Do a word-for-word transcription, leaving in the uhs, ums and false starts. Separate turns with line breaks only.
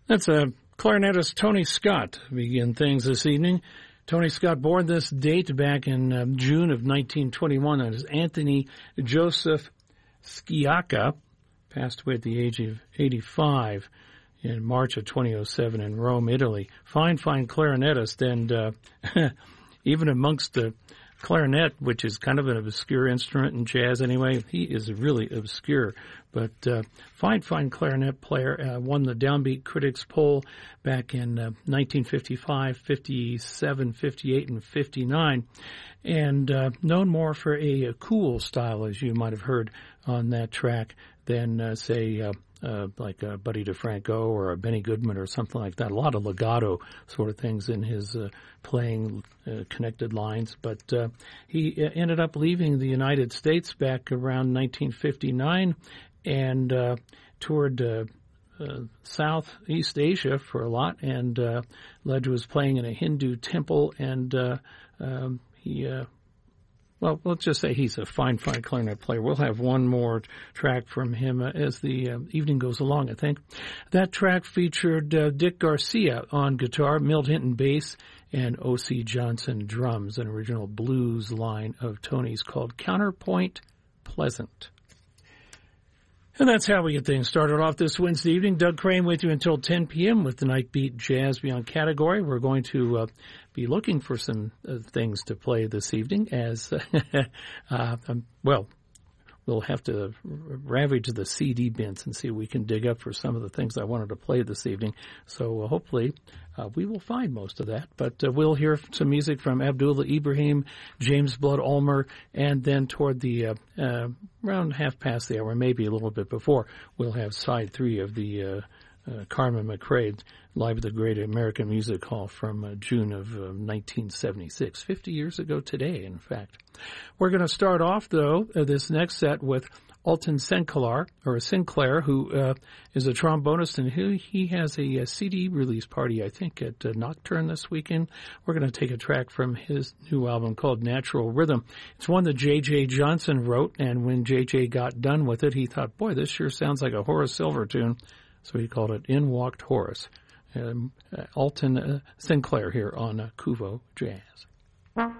That's a clarinetist Tony Scott begin things this evening. Tony Scott born this date back in uh, June of nineteen twenty-one. That is Anthony Joseph Sciacca, passed away at the age of eighty-five in March of twenty oh seven in Rome, Italy. Fine, fine clarinetist, and uh, even amongst the clarinet, which is kind of an obscure instrument in jazz anyway, he is really obscure. But uh, fine, fine clarinet player, uh, won the Downbeat Critics poll back in uh, nineteen fifty-five, fifty-seven, fifty-eight, and fifty-nine, and uh, known more for a, a cool style, as you might have heard on that track, than, uh, say, uh, uh, like a Buddy DeFranco or a Benny Goodman or something like that. A lot of legato sort of things in his uh, playing uh, connected lines. But uh, he uh, ended up leaving the United States back around nineteen fifty-nine and uh, toured uh, uh, Southeast Asia for a lot, and uh, led to his playing in a Hindu temple, and uh, um, he... Uh, Well, let's just say he's a fine, fine clarinet player. We'll have one more track from him uh, as the uh, evening goes along, I think. That track featured uh, Dick Garcia on guitar, Milt Hinton bass, and O C Johnson drums, an original blues line of Tony's called Counterpoint Pleasant. And that's how we get things started off this Wednesday evening. Doug Crane with you until ten p.m. with the Night Beat Jazz Beyond category. We're going to uh, be looking for some uh, things to play this evening as, uh, uh, um, well, we'll have to ravage the C D bins and see if we can dig up for some of the things I wanted to play this evening. So uh, hopefully uh, we will find most of that. But uh, we'll hear some music from Abdullah Ibrahim, James Blood Ulmer, and then toward the uh, uh, around half past the hour, maybe a little bit before, we'll have side three of the uh, uh, Carmen McRae live at the Great American Music Hall from uh, June of uh, nineteen seventy-six, fifty years ago today, in fact. We're going to start off, though, uh, this next set with Alton Sinclair, or Sinclair, who uh, is a trombonist, and he, he has a, a C D release party, I think, at uh, Nocturne this weekend. We're going to take a track from his new album called Natural Rhythm. It's one that J J Johnson wrote, and when J J got done with it, he thought, boy, this sure sounds like a Horace Silver tune, so he called it In Walked Horace. Um, uh, Alton uh, Sinclair here on uh, Kuvo Jazz.